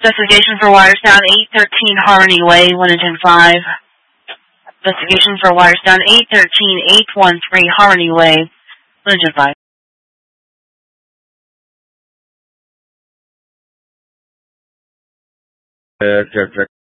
Investigation for wires down 813 Harmony Way, Wilmington 5. Investigation for wires down 813 813 Harmony Way, Wilmington 5.